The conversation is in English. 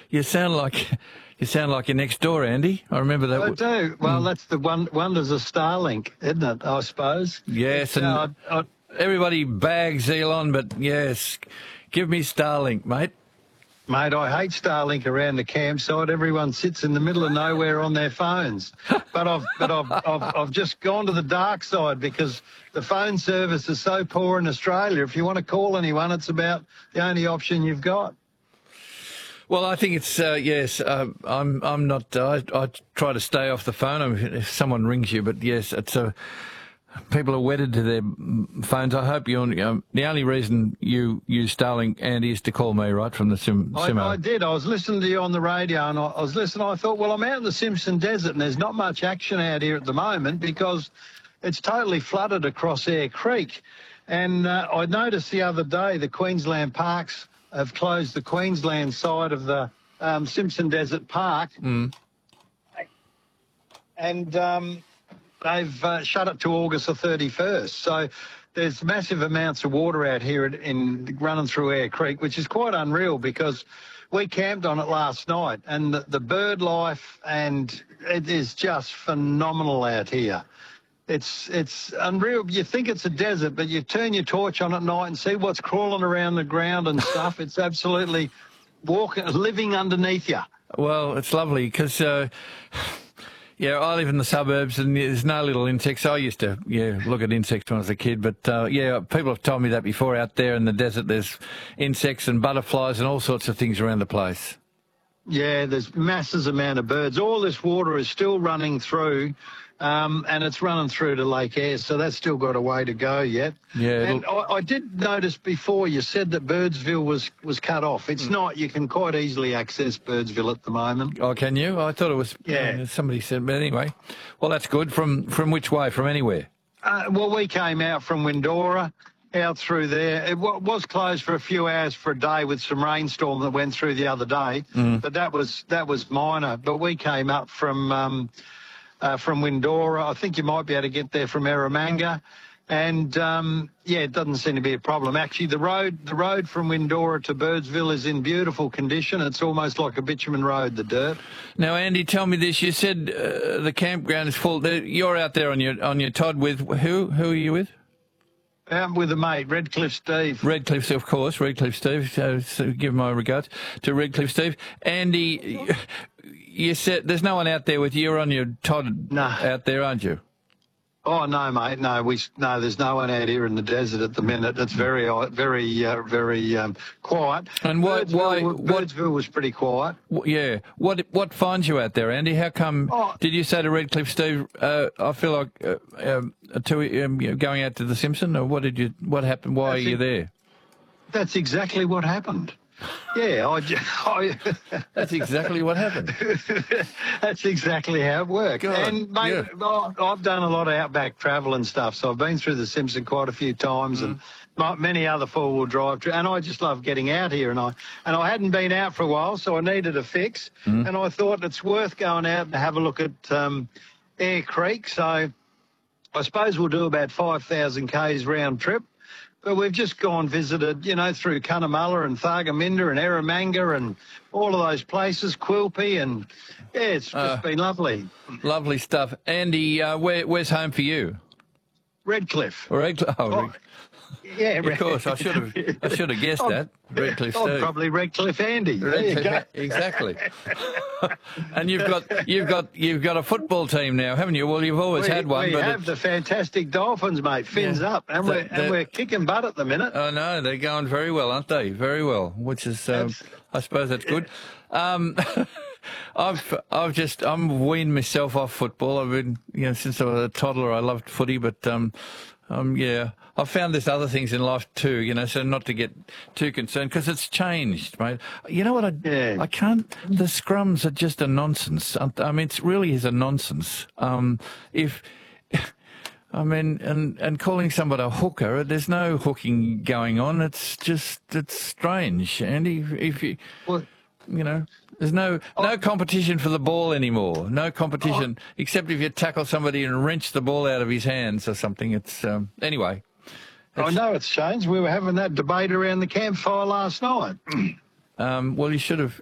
You sound like you're next door, Andy. I remember that. I do. Well, that's the wonders of Starlink, isn't it? I suppose. Yes, and everybody bags Elon, but yes, give me Starlink, mate. Mate, I hate Starlink around the campsite. Everyone sits in the middle of nowhere on their phones. But I've just gone to the dark side because the phone service is so poor in Australia. If you want to call anyone, it's about the only option you've got. Well, I think it's yes. I'm not. I try to stay off the phone if someone rings you. But yes, it's people are wedded to their phones. I hope you're. The only reason you use Starlink, Andy, is to call me, right, from the Simo. I did. I was listening to you on the radio, and I was listening. I thought, well, I'm out in the Simpson Desert, and there's not much action out here at the moment because it's totally flooded across Eyre Creek. And I noticed the other day the Queensland Parks have closed the Queensland side of the Simpson Desert Park. And they've shut it to August the 31st. So there's massive amounts of water out here in running through Eyre Creek, which is quite unreal because we camped on it last night, and the bird life, and it is just phenomenal out here. It's unreal. You think it's a desert, but you turn your torch on at night and see what's crawling around the ground and stuff. It's absolutely living underneath you. Well, it's lovely because, yeah, I live in the suburbs and there's no little insects. I used to, look at insects when I was a kid, but, yeah, people have told me that before. Out there in the desert, there's insects and butterflies and all sorts of things around the place. Yeah, there's masses amount of birds. All this water is still running through. And it's running through to Lake Eyre, so that's still got a way to go yet. Yeah. And I did notice before you said that Birdsville was cut off. It's not. You can quite easily access Birdsville at the moment. Oh, can you? I thought it was. Yeah. Somebody said, but anyway. Well, that's good. From which way? From anywhere? Well, we came out from Windora, out through there. It was closed for a few hours for a day with some rainstorm that went through the other day, but that was minor. But we came up from Windora. I think you might be able to get there from Eromanga. And, yeah, it doesn't seem to be a problem. Actually, the road from Windora to Birdsville is in beautiful condition. It's almost like a bitumen road, the dirt. Now, Andy, tell me this. You said the campground is full. You're out there on your Todd with who? Who are you with? With a mate, Redcliffe Steve. Redcliffe, of course, Redcliffe Steve. So give my regards to Redcliffe Steve. Andy, you said there's no one out there with you. You're on your Todd out there, aren't you? Oh, no, mate. No, there's no one out here in the desert at the minute. It's very quiet. And Birdsville was pretty quiet. Yeah. What finds you out there, Andy? How come? Did you say to Redcliffe Steve, I feel like going out to the Simpson, or what happened? Why are you there? That's exactly what happened. Yeah, That's exactly what happened. That's exactly how it worked. God, and, mate, I've done a lot of outback travel and stuff, so I've been through the Simpson quite a few times and many other four-wheel drive, and I just love getting out here. And I hadn't been out for a while, so I needed a fix, and I thought it's worth going out and have a look at Eyre Creek. So I suppose we'll do about 5,000 k's round trip. But we've just visited, through Cunnamulla and Thargomindah and Eromanga and all of those places, Quilpie, and, yeah, it's just been lovely. Lovely stuff. Andy, where's home for you? Redcliffe. Yeah, of course. I should have guessed that. Redcliffe Steve. Probably Redcliffe Andy. There you go. Exactly. And you've got a football team now, haven't you? Well, you've always had one. We have the fantastic Dolphins, mate. Fins up, and we're kicking butt at the minute. I know they're going very well, aren't they? Very well, which is I suppose that's good. I'm weaned myself off football. I've been, since I was a toddler, I loved footy, but yeah, I've found there's other things in life too, so not to get too concerned because it's changed, mate. You know what? I can't. The scrums are just a nonsense. I mean, it really is a nonsense. And calling somebody a hooker, there's no hooking going on. It's strange, Andy. There's no competition for the ball anymore. No competition, except if you tackle somebody and wrench the ball out of his hands or something. It's anyway. I know it's changed. We were having that debate around the campfire last night. Well, you should have.